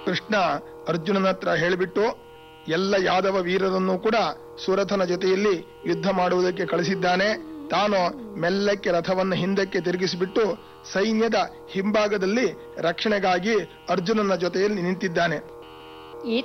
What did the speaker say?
ಕೃಷ್ಣ ಅರ್ಜುನನ ಹತ್ರ ಹೇಳಿಬಿಟ್ಟು ಎಲ್ಲ ಯಾದವ ವೀರರನ್ನು ಕೂಡ ಸುರಥನ ಜೊತೆಯಲ್ಲಿ ಯುದ್ಧ ಮಾಡುವುದಕ್ಕೆ ಕಳಿಸಿದ್ದಾನೆ. ತಾನು ಮೆಲ್ಲಕ್ಕೆ ರಥವನ್ನು ಹಿಂದಕ್ಕೆ ತಿರುಗಿಸಿಬಿಟ್ಟು ಸೈನ್ಯದ ಹಿಂಭಾಗದಲ್ಲಿ ರಕ್ಷಣೆಗಾಗಿ ಅರ್ಜುನನ ಜೊತೆಯಲ್ಲಿ ನಿಂತಿದ್ದಾನೆ.